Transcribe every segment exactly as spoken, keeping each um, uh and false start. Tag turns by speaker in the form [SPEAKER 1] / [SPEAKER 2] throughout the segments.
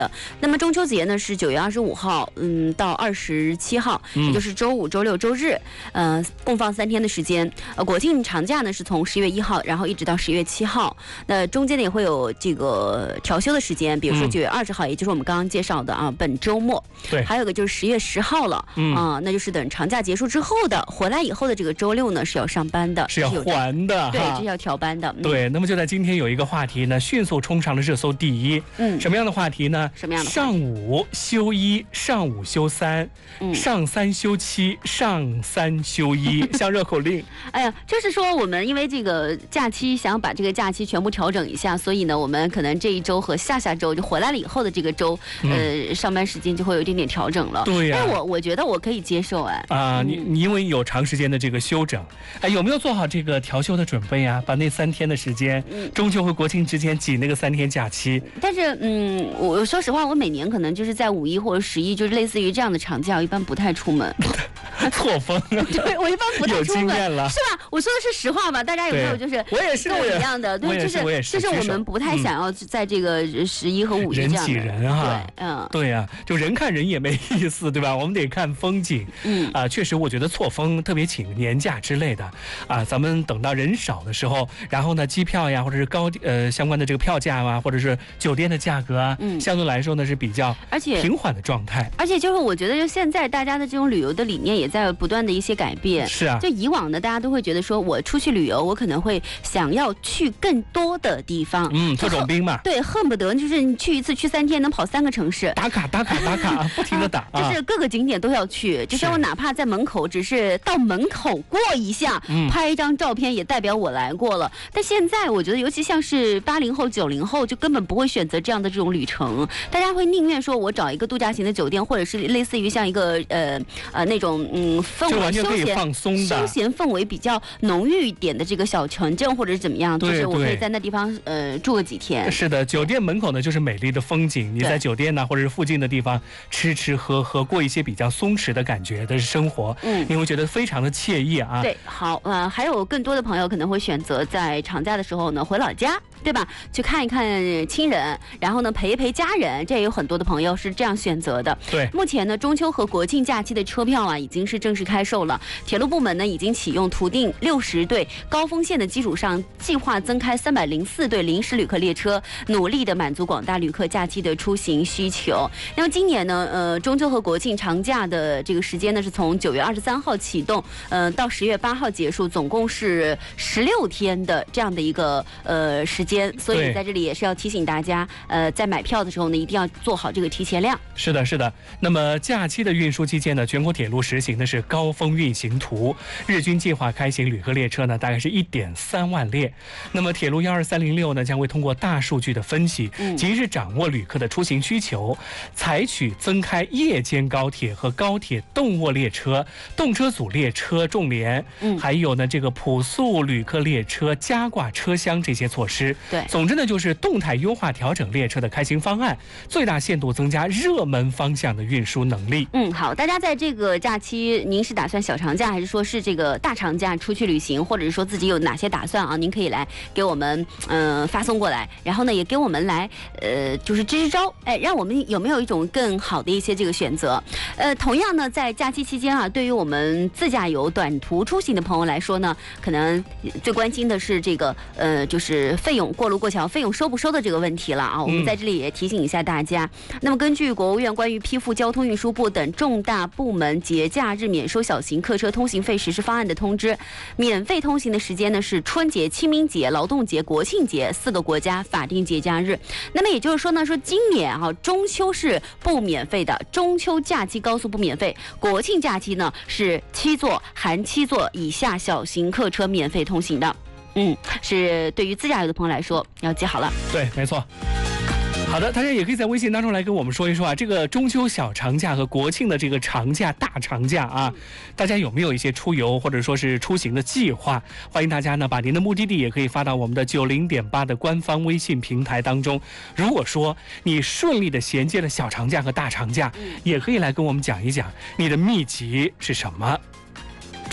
[SPEAKER 1] 那么中秋节呢是九月二十五号，嗯，到二十七号，
[SPEAKER 2] 嗯、
[SPEAKER 1] 也就是周五、周六、周日，呃，共放三天的时间。呃，国庆长假呢是从十月一号，然后一直到十月七号。那中间呢也会有这个调休的时间，比如说九月二十号、嗯，也就是我们刚刚介绍的啊，本周末。
[SPEAKER 2] 对。
[SPEAKER 1] 还有个就是十月十号了，嗯啊、呃，那就是等长假结束之后的，回来以后的这个周六呢是要上班的，
[SPEAKER 2] 是要还的，
[SPEAKER 1] 对，这是要调班的。嗯、
[SPEAKER 2] 对，那么就在今天有一个话题呢，迅速冲上了热搜第一。
[SPEAKER 1] 嗯，
[SPEAKER 2] 什么样的话题呢？
[SPEAKER 1] 什么样的？
[SPEAKER 2] 上五休一，上五休三，嗯、上三休七，上三休一，像绕口令。
[SPEAKER 1] 哎呀，就是说我们因为这个假期想把这个假期全部调整一下，所以呢，我们可能这一周和下下周就回来了以后的这个周，嗯、呃，上班时间就会有一点点调整了。
[SPEAKER 2] 对呀、啊，
[SPEAKER 1] 但我我觉得我可以接受哎。
[SPEAKER 2] 啊，嗯、你你因为有长时间的这个休整，哎，有没有做好这个调休的准备啊？把那三天的时间，嗯、中秋和国庆之间挤那个三天假期。
[SPEAKER 1] 但是，嗯，我说实话，我每年可能就是在五一或者十一，就是类似于这样的长假，我一般不太出门。
[SPEAKER 2] 错峰啊！
[SPEAKER 1] 对，我一般不太出门，
[SPEAKER 2] 有经验了，
[SPEAKER 1] 是吧？我说的是实话吧？大家有没有就是
[SPEAKER 2] 我也是
[SPEAKER 1] 跟我一样的？对，就是就是我们不太想要在这个十一和五一这样的。
[SPEAKER 2] 人挤人哈，
[SPEAKER 1] 对，嗯，
[SPEAKER 2] 对呀、啊，就人看人也没意思，对吧？我们得看风景。嗯啊，确实，我觉得错峰，特别请年假之类的啊，咱们等到人少的时候，然后呢，机票呀，或者是高呃相关的这个票价啊，或者是酒店的价格啊，嗯，相对来说呢是比较
[SPEAKER 1] 而且
[SPEAKER 2] 平缓的状态。
[SPEAKER 1] 而且就是我觉得，就现在大家的这种旅游的理念也在不断的一些改变。
[SPEAKER 2] 是啊，
[SPEAKER 1] 就以往呢，大家都会觉得说，我出去旅游，我可能会想要去更多的地方。
[SPEAKER 2] 嗯，特种兵嘛。
[SPEAKER 1] 对，恨不得就是你去一次去三天，能跑三个城市，
[SPEAKER 2] 打卡打卡打卡，不停的打、
[SPEAKER 1] 啊，就是各个景点都要去。就是我哪怕在门口，只是到门口过一下，嗯、拍一张照片，也代表我来过了。但现在我觉得，尤其像是八零后、九零后，就根本不会选择这样的这种旅程。大家会宁愿说，我找一个度假型的酒店，或者是类似于像一个呃呃那种嗯氛围休闲
[SPEAKER 2] 放松的
[SPEAKER 1] 休闲氛围比较浓郁一点的这个小城镇，或者是怎么样，就是我可以在那地方呃住个几天。
[SPEAKER 2] 是的，酒店门口呢就是美丽的风景，你在酒店呢或者是附近的地方吃吃喝喝，过一些比较松弛的感觉的生活，嗯，你会觉得非常的惬意啊。
[SPEAKER 1] 对，好，呃，还有更多的朋友可能会选择在长假的时候呢回老家，对吧？去看一看亲人，然后呢陪一陪家人，这也有很多的朋友是这样选择的。
[SPEAKER 2] 对，
[SPEAKER 1] 目前呢中秋和国庆假期的车票啊已经是正式开售了，铁路部门呢已经启用图订六十对高峰线的基础上，计划增开三百零四对临时旅客列车，努力的满足广大旅客假期的出行需求。那么今年呢，呃，中秋和国庆长假的这个时间呢是从九月二十三号启动，呃，到十月八号结束，总共是十六天的这样的一个呃时间。所以在这里也是要提醒大家，呃，在买票的时候呢，一定要做好这个提前量。
[SPEAKER 2] 是的，是的。那么假期的运输期间呢，全国铁路实行的是高峰运行图，日均计划开行旅客列车呢，大概是一点三万列。那么铁路幺二三零六呢，将会通过大数据的分析，及时掌握旅客的出行需求，采取增开夜间高铁和高铁动卧列车、动车组列车重联，嗯，还有呢这个普速旅客列车加挂车厢这些措施。
[SPEAKER 1] 对，
[SPEAKER 2] 总之呢就是动态优化调整列车的开行方案，最大限度增加热门方向的运输能力。
[SPEAKER 1] 嗯，好，大家在这个假期，您是打算小长假，还是说是这个大长假出去旅行，或者是说自己有哪些打算啊？您可以来给我们嗯、呃、发送过来，然后呢也给我们来呃就是支支招，哎，让我们有没有一种更好的一些这个选择？呃，同样呢，在假期期间啊，对于我们自驾游短途出行的朋友来说呢，可能最关心的是这个呃就是费用过路过桥费用收不收的这个问题了啊。我们在这里也提醒一下大家。嗯、那么根据国务院关于批复交通运输部等重大部门节假日免收小型客车通行费实施方案的通知，免费通行的时间呢是春节、清明节、劳动节、国庆节四个国家法定节假日。那么也就是说呢，说今年啊中秋是不免费的，中秋假期高速不免费，国庆假期呢是七座含七座以下小型客车免费通行的。嗯，是对于自驾游的朋友来说要记好了。
[SPEAKER 2] 对，没错。好的，大家也可以在微信当中来跟我们说一说啊，这个中秋小长假和国庆的这个长假大长假啊，大家有没有一些出游或者说是出行的计划？欢迎大家呢把您的目的地也可以发到我们的九零点八的官方微信平台当中。如果说你顺利的衔接了小长假和大长假，也可以来跟我们讲一讲你的秘籍是什么。小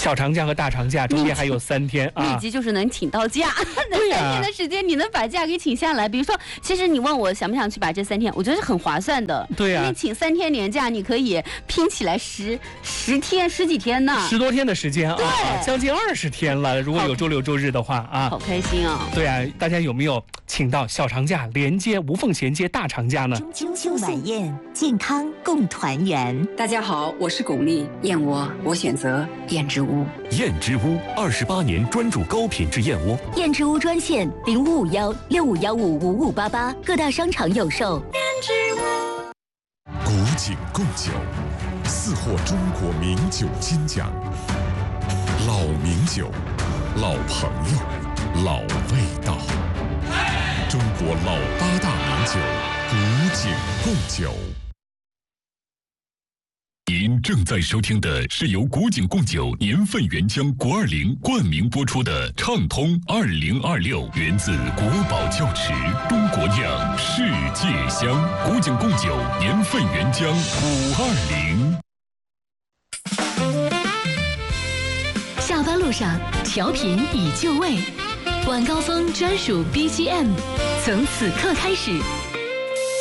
[SPEAKER 2] 小长假和大长假中间还有三天啊，
[SPEAKER 1] 立即就是能请到假。那
[SPEAKER 2] 对呀
[SPEAKER 1] 三天的时间你能把假给请下来？比如说，其实你问我想不想去把这三天，我觉得是很划算的。
[SPEAKER 2] 对呀
[SPEAKER 1] 因为请三天年假，你可以拼起来十十天十几天呢，
[SPEAKER 2] 十多天的时间啊，
[SPEAKER 1] 对
[SPEAKER 2] 将近二十天了。如果有周六周日的话啊，
[SPEAKER 1] 好开心啊！
[SPEAKER 2] 对啊，大家有没有请到小长假连接无缝衔接大长假呢？
[SPEAKER 3] 中秋晚宴，健康共团圆。
[SPEAKER 4] 大家好，我是巩俐，燕窝我选择燕之屋。
[SPEAKER 5] 燕之屋二十八年专注高品质燕窝。
[SPEAKER 3] 燕之屋专线零五五幺六五幺五五五八八，各大商场有售。燕之屋，
[SPEAKER 6] 古井贡酒，四获中国名酒金奖。老名酒，老朋友，老味道。中国老八大名酒，古井贡酒。
[SPEAKER 7] 您正在收听的是由古井贡酒年份原浆国二零冠名播出的畅通二零二六，源自国宝窖池，中国酿，世界香。古井贡酒年份原浆五二零。
[SPEAKER 3] 下班路上调频已就位，晚高峰专属 B G M， 从此刻开始。